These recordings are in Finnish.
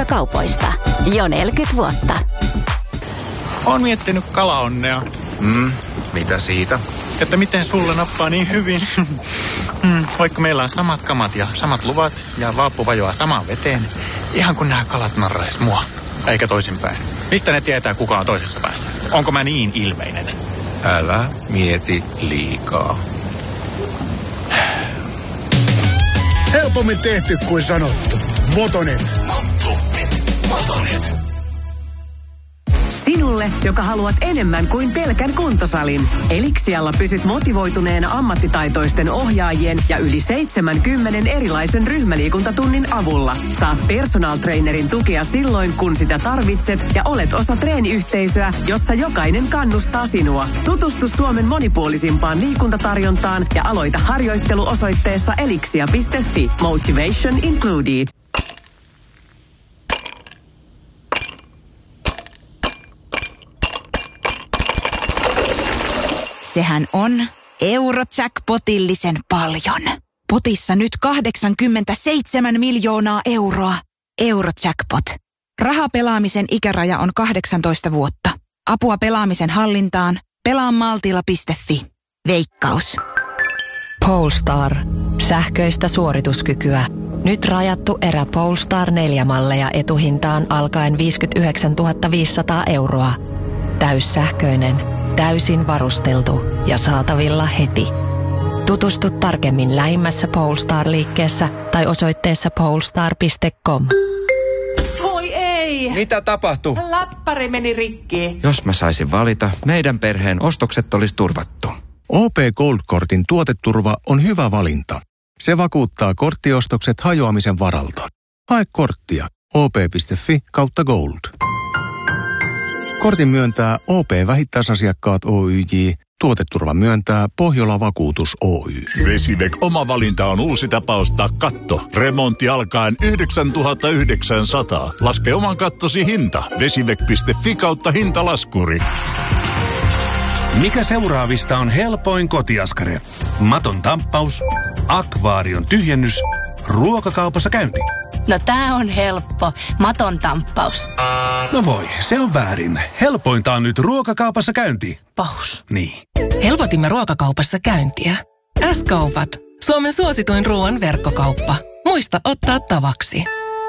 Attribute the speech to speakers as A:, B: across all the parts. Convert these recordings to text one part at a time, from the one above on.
A: ruokakaupoista. Jo 40 vuotta.
B: Oon miettinyt kalaonnea.
C: Mitä siitä?
B: Että miten sulle nappaa niin hyvin. Vaikka meillä on samat kamat ja samat luvat ja vaappu vajoaa samaan veteen. Ihan kun nämä kalat narrais mua. Eikä toisinpäin. Mistä ne tietää, kuka on toisessa päässä? Onko mä niin ilmeinen?
C: Älä mieti liikaa.
D: Helpommin tehty kuin sanottu. Motonet.
E: Sinulle, joka haluat enemmän kuin pelkän kuntosalin. Elixialla pysyt motivoituneena ammattitaitoisten ohjaajien ja yli 70 erilaisen ryhmäliikuntatunnin avulla. Saat personal trainerin tukea silloin, kun sitä tarvitset ja olet osa treeniyhteisöä, jossa jokainen kannustaa sinua. Tutustu Suomen monipuolisimpaan liikuntatarjontaan ja aloita harjoittelu osoitteessa elixia.fi. Motivation included.
F: Sehän on Eurojackpotillisen paljon. Potissa nyt 87 miljoonaa euroa. Eurojackpot. Rahapelaamisen ikäraja on 18 vuotta. Apua pelaamisen hallintaan. Pelaamaltilla.fi. Veikkaus.
G: Polestar. Sähköistä suorituskykyä. Nyt rajattu erä Polestar 4-malleja etuhintaan alkaen 59 500 euroa. Täyssähköinen. Täysin varusteltu ja saatavilla heti. Tutustu tarkemmin lähimmässä Polestar-liikkeessä tai osoitteessa polestar.com.
E: Voi ei!
C: Mitä tapahtui?
E: Läppäri meni rikki.
C: Jos mä saisin valita, meidän perheen ostokset olisi turvattu.
H: OP Gold-kortin tuoteturva on hyvä valinta. Se vakuuttaa korttiostokset hajoamisen varalta. Hae korttia op.fi/gold. Kortin myöntää OP-vähittäisasiakkaat Oyj. Tuoteturva myöntää Pohjola Vakuutus Oy.
I: Vesimek oma valinta on uusi tapa ostaa katto. Remontti alkaen 9 900. Laske oman kattosi hinta. Vesimek.fi/hintalaskuri.
J: Mikä seuraavista on helpoin kotiaskare? Maton tamppaus, akvaarion tyhjennys, ruokakaupassa käynti.
A: No tää on helppo. Maton tamppaus.
J: No voi, se on väärin. Helpointa on nyt ruokakaupassa käynti.
G: Paus.
J: Niin.
G: Helpotimme ruokakaupassa käyntiä. S-kaupat. Suomen suosituin ruoan verkkokauppa. Muista ottaa tavaksi.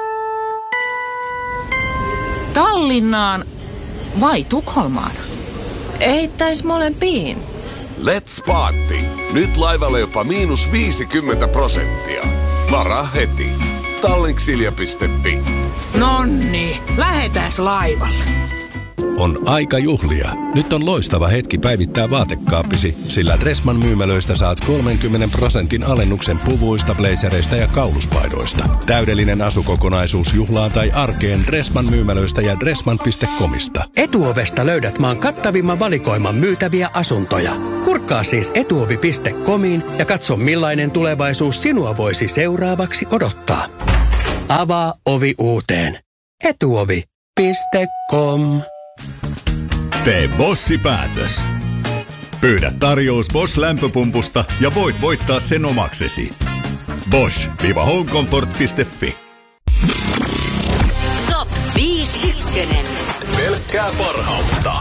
K: Tallinnaan vai Tukholmaan?
G: Eittäis molempiin.
L: Let's party! Nyt laivalle jopa -50%. Varaa heti. Tallinksilja.fi.
K: Nonni, lähetäs laivalle.
M: On aika juhlia. Nyt on loistava hetki päivittää vaatekaappisi, sillä Dressman myymälöistä saat 30% alennuksen puvuista, blazereista ja kauluspaidoista. Täydellinen asukokonaisuus juhlaan tai arkeen Dressman myymälöistä ja dressman.comista.
N: Etuovesta löydät maan kattavimman valikoiman myytäviä asuntoja. Kurkkaa siis etuovi.comiin ja katso millainen tulevaisuus sinua voisi seuraavaksi odottaa. Avaa ovi uuteen. Etuovi.com.
I: Tee Bossi-päätös. Pyydä tarjous Bosch-lämpöpumpusta ja voit voittaa sen omaksesi. Bosch-homecomfort.fi.
A: Top 5 ykkönen.
L: Pelkkää parhautta.